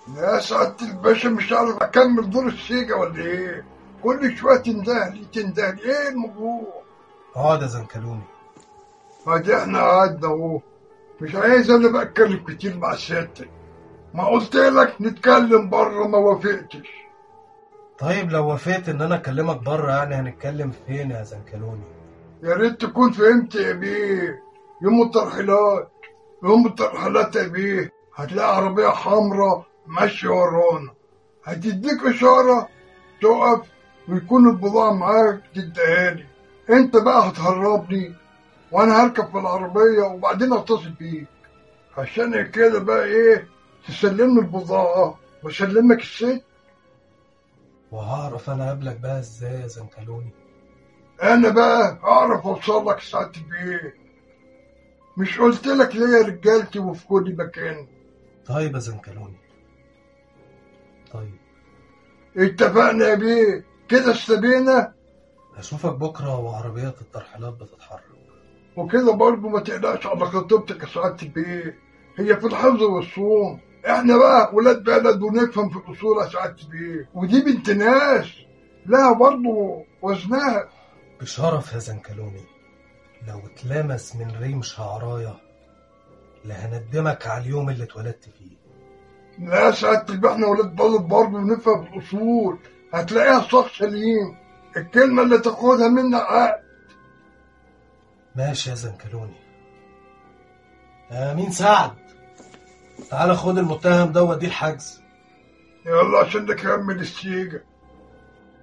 يا سعادة الباشا مش عارف اكمل دور السيجا ولا ايه؟ كل شويه تندهلي تندهلي، ايه الموضوع؟ اقعد يا زنكلوني. ادي احنا قعدنا اهو. مش عايز انا بقى اتكلم كتير مع سيادتك. ما قلت لك نتكلم بره ما وافقتش. طيب لو وافقت ان انا اكلمك بره، يعني هنتكلم فين يا زنكلوني؟ يا ريت تكون فهمت يا بيه. يوم الترحيلات، يوم الترحيلات يا بيه هتلاقي عربية حمراء ماشية ورانا، هتديك إشارة تقف ويكون البضاعة معاك تديها لي. انت بقى هتهربني وانا هركب في العربية وبعدين اتصل بيك عشان كده بقى ايه، تسلمني البضاعة واسلمك الست. وهعرف انا قبلك بقى ازاي يا زنكلوني؟ انا بقى اعرف اوصل لك ساعة البيت. مش قلت لك ليه يا رجالتي وفي كل مكان؟ طيب يا زنكلوني، طيب. اتفقنا يا بيه كده، استبينا. اشوفك بكره وعربيات الترحيلات بتتحرك. وكده برضه ما تقلقش على خطيبتك يا سعادة البيه، هي في الحفظ والصون. احنا بقى ولاد بلد ونفهم في الاصول يا سعادة البيه، ودي بنت ناس لها برضه وزنها. بشرف يا زنكلوني، لو اتلمس من ريم شعرايا لهندمك على اليوم اللي اتولدت فيه. لا يا سعادة البيه، احنا ولاد بلد برضه ونفهم في الاصول. هتلاقيها صح سليم، الكلمة اللي تاخدها منا عقل. ماشي يا زنكلوني. مين سعد؟ تعال خد المتهم ده واديه الحجز. يلا عشان نكمل السيجة.